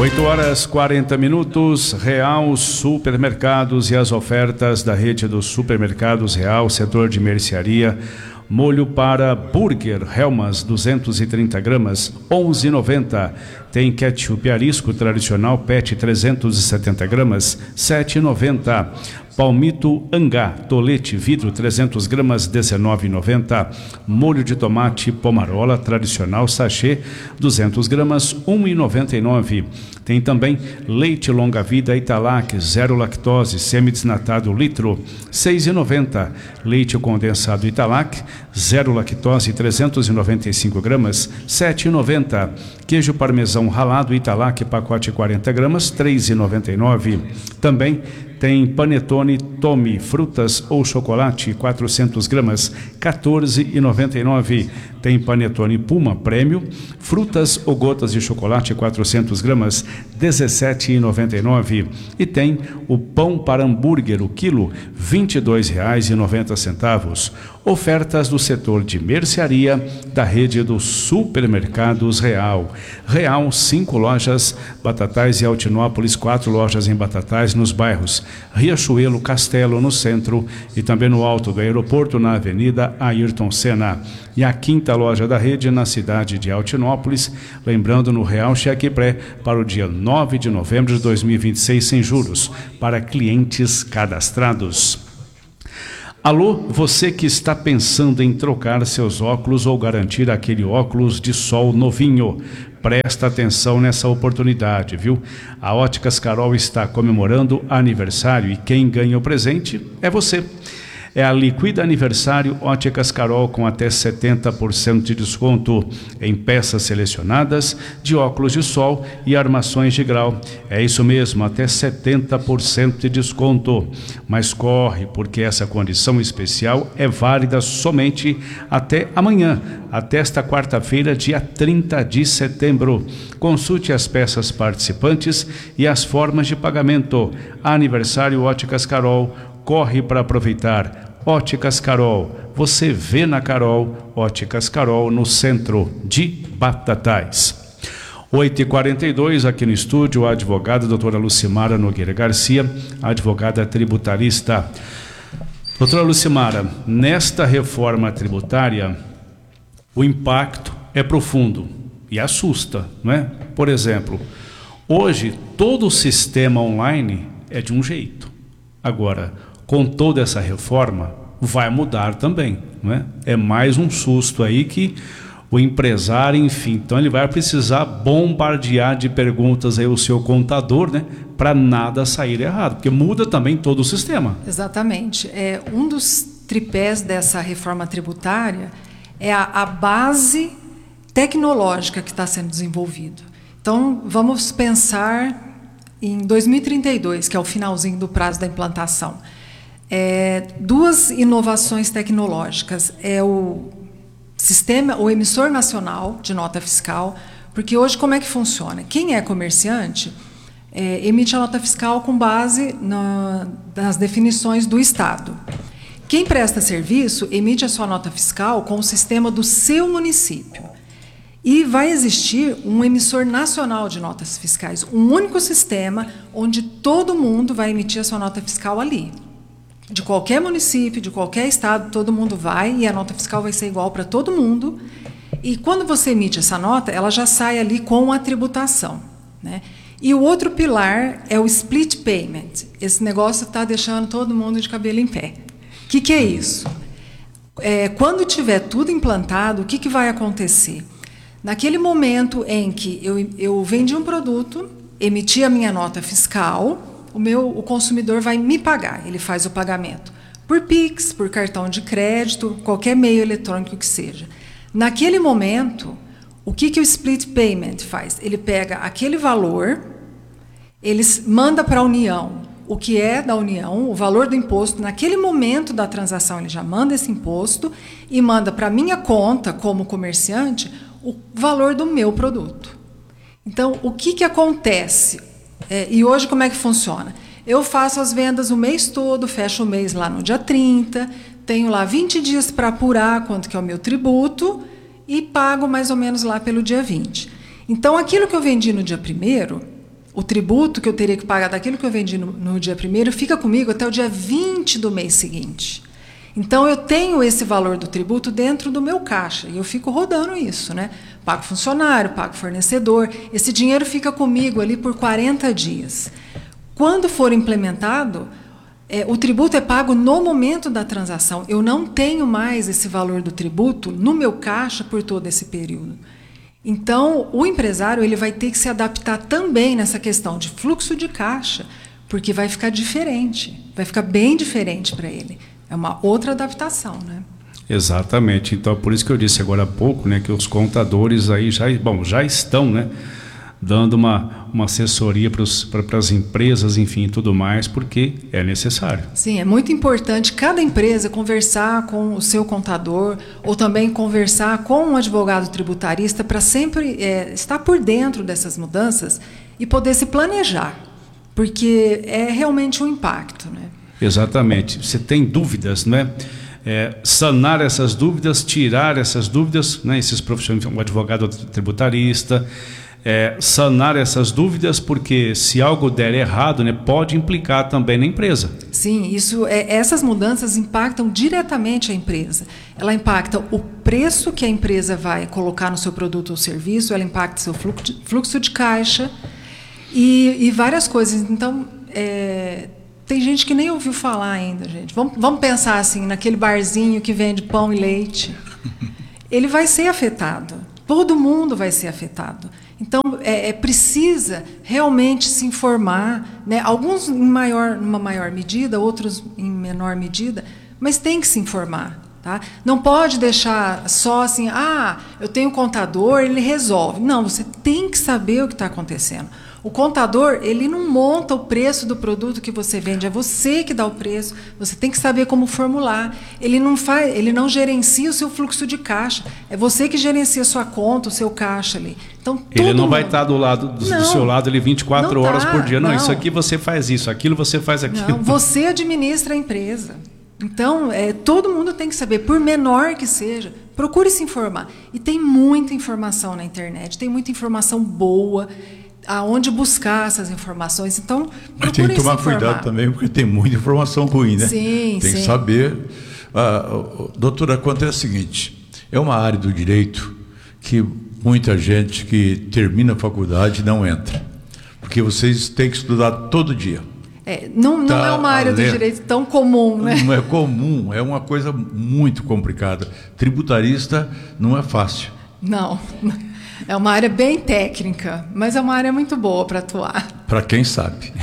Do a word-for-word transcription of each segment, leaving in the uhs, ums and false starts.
oito horas e quarenta minutos, Real Supermercados e as ofertas da rede dos supermercados Real, setor de mercearia. Molho para burger Hellmann's duzentos e trinta gramas, onze reais e noventa centavos. Tem ketchup arisco tradicional Pet trezentos e setenta gramas, sete reais e noventa centavos. Palmito Angá, tolete vidro trezentos gramas, dezenove reais e noventa centavos. Molho de tomate Pomarola tradicional sachê duzentos gramas, um real e noventa e nove centavos. Tem também leite longa vida Italac, zero lactose, semidesnatado litro, seis reais e noventa centavos. Leite condensado Italac, zero lactose, trezentos e noventa e cinco gramas, sete reais e noventa centavos. Queijo parmesão ralado Italac, pacote quarenta gramas, três reais e noventa e nove centavos. Também tem panetone Tommy, frutas ou chocolate, quatrocentas gramas, quatorze reais e noventa e nove centavos. Tem panetone Puma Prêmio, frutas ou gotas de chocolate, quatrocentas gramas, dezessete reais e noventa e nove centavos. E tem o pão para hambúrguer, o quilo, vinte e dois reais e noventa centavos. Ofertas do setor de mercearia da rede dos supermercados Real. Real, cinco lojas, Batatais e Altinópolis, quatro lojas em Batatais, nos bairros Riachuelo, Castelo, no centro, e também no alto do aeroporto, na Avenida Ayrton Senna. E a quinta loja da rede na cidade de Altinópolis, lembrando, no Real Cheque Pré, para o dia nove de novembro de dois mil e vinte e seis, sem juros, para clientes cadastrados. Alô, você que está pensando em trocar seus óculos ou garantir aquele óculos de sol novinho, presta atenção nessa oportunidade, viu? A Óticas Carol está comemorando aniversário e quem ganha o presente é você. É a Liquida Aniversário Óticas Carol, com até setenta por cento de desconto em peças selecionadas de óculos de sol e armações de grau. É isso mesmo, até setenta por cento de desconto. Mas corre, porque essa condição especial é válida somente até amanhã, até esta quarta-feira, dia trinta de setembro. Consulte as peças participantes e as formas de pagamento. Aniversário Óticas Carol. Corre para aproveitar. Óticas Carol, você vê na Carol. Óticas Carol, no centro de Batatais. oito e quarenta e dois, aqui no estúdio, a advogada doutora Lucimara Nogueira Garcia, advogada tributarista. Doutora Lucimara, nesta reforma tributária, o impacto é profundo e assusta, não é? Por exemplo, hoje todo o sistema online é de um jeito. Agora, com toda essa reforma, vai mudar também, não é? É mais um susto aí que o empresário, enfim, então ele vai precisar bombardear de perguntas aí o seu contador, né? Para nada sair errado, porque muda também todo o sistema. Exatamente. É, um dos tripés dessa reforma tributária é a, a base tecnológica que está sendo desenvolvida. Então, vamos pensar em dois mil e trinta e dois, que é o finalzinho do prazo da implantação. É, duas inovações tecnológicas, é o sistema, o emissor nacional de nota fiscal, porque hoje como é que funciona? Quem é comerciante é, emite a nota fiscal com base na, nas definições do Estado. Quem presta serviço emite a sua nota fiscal com o sistema do seu município. E vai existir um emissor nacional de notas fiscais, um único sistema onde todo mundo vai emitir a sua nota fiscal ali. De qualquer município, de qualquer estado, todo mundo vai e a nota fiscal vai ser igual para todo mundo. E quando você emite essa nota, ela já sai ali com a tributação, né? E o outro pilar é o split payment. Esse negócio está deixando todo mundo de cabelo em pé. O que, que é isso? É, quando tiver tudo implantado, o que, que vai acontecer? Naquele momento em que eu, eu vendi um produto, emiti a minha nota fiscal, o, meu, o consumidor vai me pagar, ele faz o pagamento por Pix, por cartão de crédito, qualquer meio eletrônico que seja. Naquele momento, o que, que o split payment faz? Ele pega aquele valor, ele manda para a União o que é da União, o valor do imposto, naquele momento da transação ele já manda esse imposto e manda para a minha conta, como comerciante, o valor do meu produto. Então, o que, que acontece? É, e hoje como é que funciona? Eu faço as vendas o mês todo, fecho o mês lá no dia trinta, tenho lá vinte dias para apurar quanto que é o meu tributo e pago mais ou menos lá pelo dia vinte. Então, aquilo que eu vendi no dia primeiro, o tributo que eu teria que pagar daquilo que eu vendi no, no dia primeiro fica comigo até o dia vinte do mês seguinte. Então, eu tenho esse valor do tributo dentro do meu caixa, e eu fico rodando isso, né? Pago funcionário, pago fornecedor, esse dinheiro fica comigo ali por quarenta dias. Quando for implementado, é, o tributo é pago no momento da transação. Eu não tenho mais esse valor do tributo no meu caixa por todo esse período. Então, o empresário ele vai ter que se adaptar também nessa questão de fluxo de caixa, porque vai ficar diferente, vai ficar bem diferente para ele. É uma outra adaptação, né? Exatamente. Então, por isso que eu disse agora há pouco, né, que os contadores aí já, bom, já estão, né, dando uma, uma assessoria para as empresas, enfim, tudo mais, porque é necessário. Sim, é muito importante cada empresa conversar com o seu contador ou também conversar com um advogado tributarista para sempre é, estar por dentro dessas mudanças e poder se planejar, porque é realmente um impacto, né? Exatamente. Você tem dúvidas, né? É, sanar essas dúvidas, tirar essas dúvidas, né? Esses profissionais, um advogado tributarista, É, sanar essas dúvidas, porque se algo der errado, né, pode implicar também na empresa. Sim, isso é, essas mudanças impactam diretamente a empresa. Ela impacta o preço que a empresa vai colocar no seu produto ou serviço, ela impacta seu fluxo de, fluxo de caixa e, e várias coisas. Então, é, tem gente que nem ouviu falar ainda, gente. Vamos, vamos pensar assim, naquele barzinho que vende pão e leite. Ele vai ser afetado. Todo mundo vai ser afetado. Então, é, é, precisa realmente se informar, né? Alguns em maior, numa maior medida, outros em menor medida, mas tem que se informar. Tá? Não pode deixar só assim, ah, eu tenho um contador, ele resolve. Não, você tem que saber o que está acontecendo. O contador, ele não monta o preço do produto que você vende, é você que dá o preço, você tem que saber como formular. Ele não faz, ele não gerencia o seu fluxo de caixa, é você que gerencia a sua conta, o seu caixa ali. Então, ele não mundo... vai estar do lado do, não, do seu lado ali vinte e quatro não horas tá, por dia. Não, não, isso aqui você faz isso, aquilo você faz aquilo. Não, você administra a empresa. Então, é, todo mundo tem que saber, por menor que seja, procure se informar. E tem muita informação na internet, tem muita informação boa, aonde buscar essas informações. Então, mas tem que tomar cuidado também, porque tem muita informação ruim, né? Sim, tem sim. que saber. Ah, doutora, acontece o seguinte, é uma área do direito que muita gente que termina a faculdade não entra, porque vocês têm que estudar todo dia. É, não não tá é uma área do direito tão comum, né? Não é comum, é uma coisa muito complicada. Tributarista não é fácil. Não, é uma área bem técnica, mas é uma área muito boa para atuar. Para quem sabe.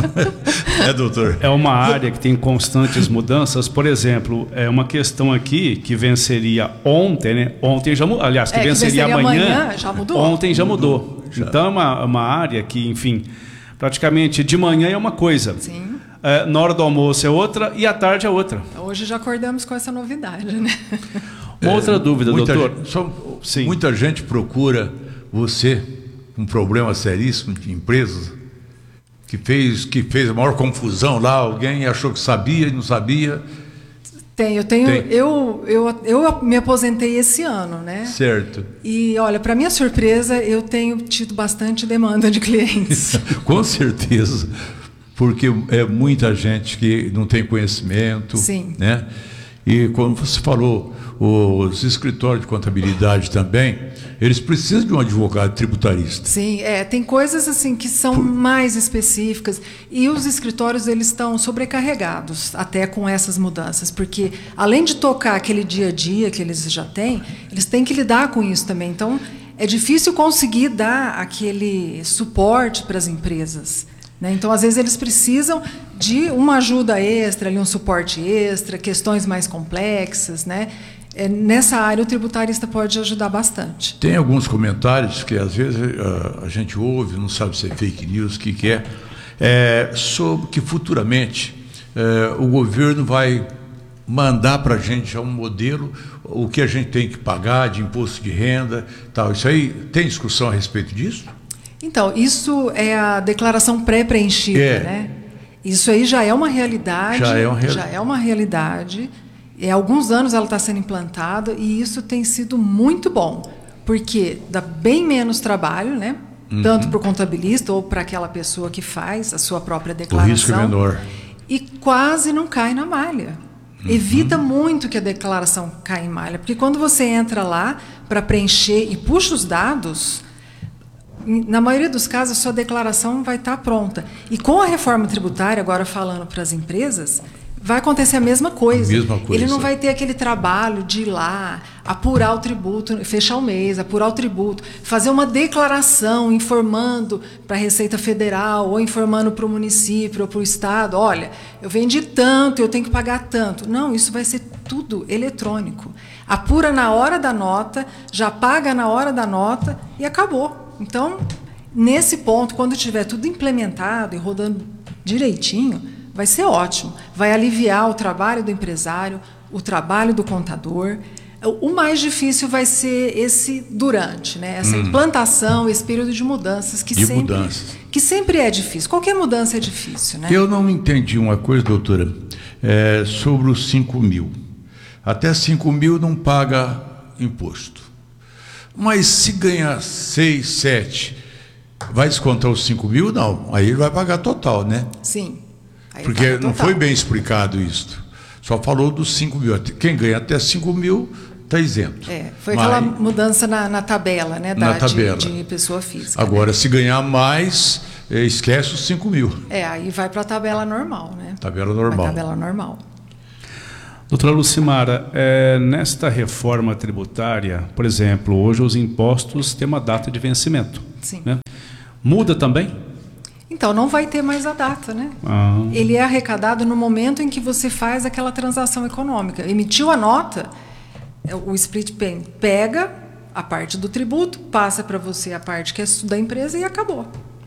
É, doutor? É uma área que tem constantes mudanças. Por exemplo, é uma questão aqui que venceria ontem, né? Ontem já mudou. Aliás, que, é, que venceria, venceria amanhã, amanhã já mudou. Ontem já mudou. mudou. Já. Então é uma, uma área que, enfim, praticamente de manhã é uma coisa. Sim. É, na hora do almoço é outra e à tarde é outra. Hoje já acordamos com essa novidade, né? Uma outra é, dúvida, muita doutor. Gente, só, Sim. Muita gente procura você, um problema seríssimo de empresas, que fez, que fez a maior confusão lá, alguém achou que sabia e não sabia. Tem, eu tenho, Tem. Eu, eu, eu me aposentei esse ano, né? Certo. E olha, para minha surpresa, eu tenho tido bastante demanda de clientes. Com certeza, porque é muita gente que não tem conhecimento. Sim. Né? E como você falou, os escritórios de contabilidade também, eles precisam de um advogado tributarista. Sim, é, tem coisas assim que são Por... mais específicas e os escritórios eles estão sobrecarregados até com essas mudanças, porque além de tocar aquele dia a dia que eles já têm, eles têm que lidar com isso também. Então, é difícil conseguir dar aquele suporte para as empresas. Então, às vezes, eles precisam de uma ajuda extra, ali, um suporte extra, questões mais complexas. Né? É, nessa área, o tributarista pode ajudar bastante. Tem alguns comentários que, às vezes, a, a gente ouve, não sabe se é fake news, o que, que é, é, sobre que, futuramente, é, o governo vai mandar para a gente já um modelo, o que a gente tem que pagar de imposto de renda, tal. Isso aí, tem discussão a respeito disso? Então, isso é a declaração pré-preenchida, é. né? Isso aí já é uma realidade. Já é uma, real... já é uma realidade. Há alguns anos ela está sendo implantada e isso tem sido muito bom, porque dá bem menos trabalho, né? uhum. tanto para o contabilista ou para aquela pessoa que faz a sua própria declaração. O risco é menor. E quase não cai na malha. Uhum. Evita muito que a declaração caia em malha, porque quando você entra lá para preencher e puxa os dados, na maioria dos casos a sua declaração vai estar pronta. E com a reforma tributária, agora falando para as empresas, vai acontecer a mesma coisa. A mesma coisa. Ele não vai ter aquele trabalho de ir lá, apurar o tributo, fechar o mês, apurar o tributo, fazer uma declaração informando para a Receita Federal ou informando para o município ou para o Estado, olha, eu vendi tanto, eu tenho que pagar tanto. Não, isso vai ser tudo eletrônico. Apura na hora da nota, já paga na hora da nota e acabou. Então, nesse ponto, quando tiver tudo implementado e rodando direitinho, vai ser ótimo. Vai aliviar o trabalho do empresário, o trabalho do contador. O mais difícil vai ser esse durante, né? Essa hum. implantação, esse período de mudanças que de sempre mudanças. que sempre é difícil. Qualquer mudança é difícil, né? Eu não entendi uma coisa, doutora, é, sobre os cinco mil. Até cinco mil não paga imposto. Mas se ganhar seis, sete, vai descontar os cinco mil? Não. Aí ele vai pagar total, né? Sim. Aí porque não foi bem explicado isso. Só falou dos cinco mil. Quem ganha até cinco mil está isento. É, foi Mas, aquela mudança na, na tabela, né? Da, na tabela. De, de pessoa física. Agora, né? se ganhar mais, esquece os cinco mil. É, aí vai para a tabela normal, né? Tabela normal. Vai tabela normal. Doutora Lucimara, é, nesta reforma tributária, por exemplo, hoje os impostos têm uma data de vencimento. Sim. Né? Muda também? Então, não vai ter mais a data, né? Ah. Ele é arrecadado no momento em que você faz aquela transação econômica. Emitiu a nota, o split payment pega a parte do tributo, passa para você a parte que é da empresa e acabou.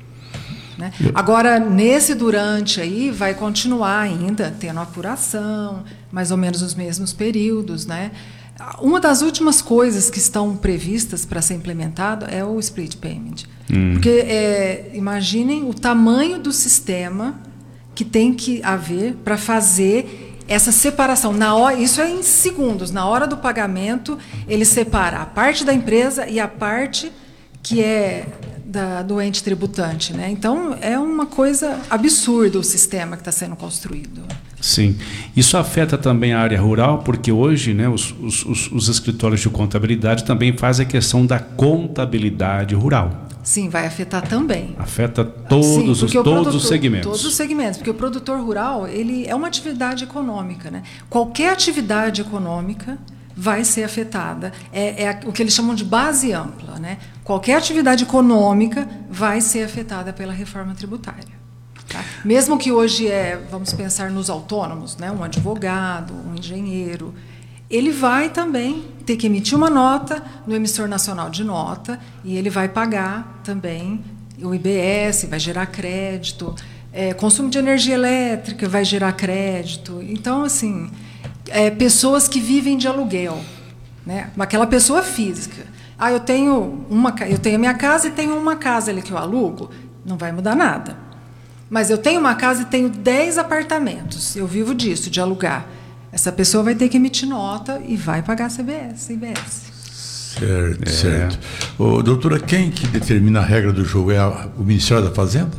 Né? Agora, nesse durante aí, vai continuar ainda tendo apuração, mais ou menos os mesmos períodos, né? Uma das últimas coisas que estão previstas para ser implementado é o split payment. Hum. Porque, é, imaginem o tamanho do sistema que tem que haver para fazer essa separação. Na hora, isso é em segundos. Na hora do pagamento, ele separa a parte da empresa e a parte que é da, do ente tributante. Né? Então, é uma coisa absurda o sistema que está sendo construído. Sim. Isso afeta também a área rural, porque hoje, né, os, os, os escritórios de contabilidade também fazem a questão da contabilidade rural. Sim, vai afetar também. Afeta todos, Sim, os, todos produtor, os segmentos. Todos os segmentos, porque o produtor rural ele é uma atividade econômica. Né? Qualquer atividade econômica vai ser afetada. É, é o que eles chamam de base ampla. Né? Qualquer atividade econômica vai ser afetada pela reforma tributária. Tá? Mesmo que hoje é, vamos pensar nos autônomos, né? Um advogado, um engenheiro, ele vai também ter que emitir uma nota no emissor nacional de nota e ele vai pagar também o I B S, vai gerar crédito, é, consumo de energia elétrica vai gerar crédito. Então, assim, é, pessoas que vivem de aluguel, né? Aquela pessoa física. Ah, eu tenho uma, eu tenho a minha casa e tenho uma casa ali que eu alugo, não vai mudar nada. Mas eu tenho uma casa e tenho dez apartamentos. Eu vivo disso, de alugar. Essa pessoa vai ter que emitir nota e vai pagar C B S, I B S. Certo, é. certo. Ô, doutora, quem que determina a regra do jogo? É a, o Ministério da Fazenda?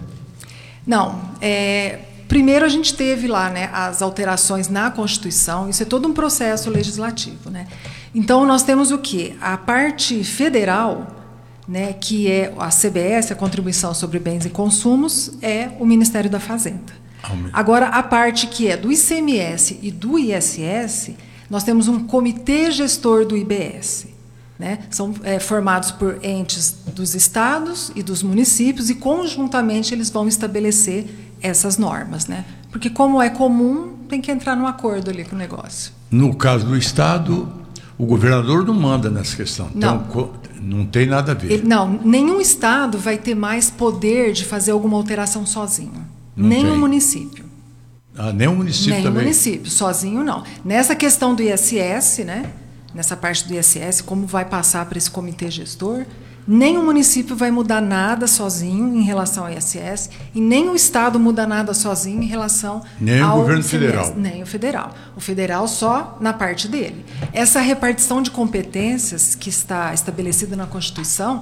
Não. É, primeiro a gente teve lá, né, as alterações na Constituição. Isso é todo um processo legislativo. Né? Então, nós temos o quê? A parte federal... Né, que é a C B S, a Contribuição sobre Bens e Consumos, é o Ministério da Fazenda. Agora, a parte que é do I C M S e do I S S, nós temos um comitê gestor do I B S. Né? São é, formados por entes dos estados e dos municípios e, conjuntamente, eles vão estabelecer essas normas. Né? Porque, como é comum, tem que entrar num acordo ali com o negócio. No caso do estado, o governador não manda nessa questão. Não. Então, não tem nada a ver. Ele, não, nenhum estado vai ter mais poder de fazer alguma alteração sozinho. Não nem tem. o município. Ah, nem o município nem também? Nem o município, sozinho não. Nessa questão do I S S, né, nessa parte do I S S, como vai passar para esse comitê gestor, nem o município vai mudar nada sozinho em relação ao I S S e nem o estado muda nada sozinho em relação nem ao o governo I C M S, federal. Nem o federal. O federal só na parte dele. Essa repartição de competências que está estabelecida na Constituição,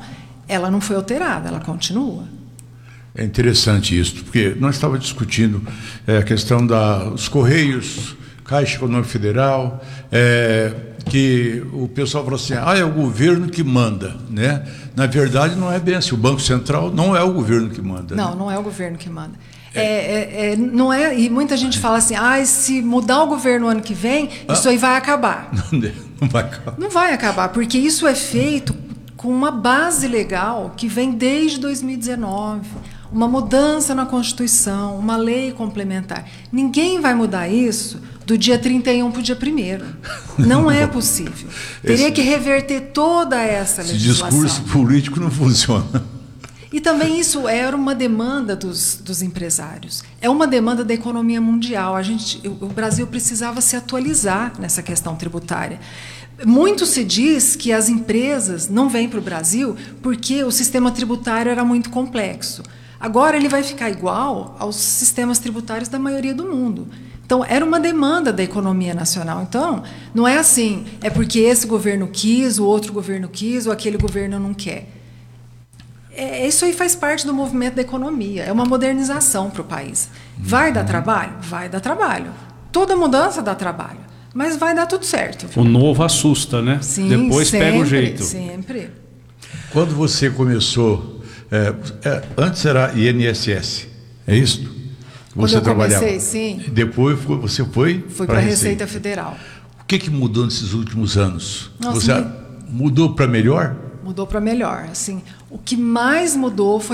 Ela não foi alterada, ela continua. É interessante isso, porque nós estávamos discutindo é, a questão dos Correios, Caixa Econômica Federal, é, que o pessoal falou assim, ah, é o governo que manda, né? Na verdade, não é bem assim, o Banco Central não é o governo que manda. Não, né? não é o governo que manda. É, é, é, não é, e muita gente fala assim, ah, se mudar o governo ano que vem, isso ah, aí vai acabar. Não, não vai acabar. Não vai acabar, porque isso é feito com uma base legal que vem desde dois mil e dezenove, uma mudança na Constituição, uma lei complementar. Ninguém vai mudar isso do dia trinta e um para o dia primeiro. Não é possível. Teria que reverter toda essa legislação. Esse discurso político não funciona. E também isso era uma demanda dos, dos empresários. É uma demanda da economia mundial. A gente, o Brasil precisava se atualizar nessa questão tributária. Muito se diz que as empresas não vêm para o Brasil porque o sistema tributário era muito complexo. Agora ele vai ficar igual aos sistemas tributários da maioria do mundo. Então, era uma demanda da economia nacional. Então, não é assim, é porque esse governo quis, o outro governo quis, ou aquele governo não quer. É, isso aí faz parte do movimento da economia, é uma modernização para o país. Vai dar trabalho? Vai dar trabalho. Toda mudança dá trabalho, mas vai dar tudo certo. O novo assusta, né? Sim, depois sempre, pega o jeito. Sempre. Quando você começou, é, é, antes era I N S S, é isso? Quando Você eu comecei, trabalhava. sim. Depois você foi? Fui para a Receita Federal. O que, que mudou nesses últimos anos? Nossa, você me... mudou para melhor? Mudou para melhor. Assim, o que mais mudou foi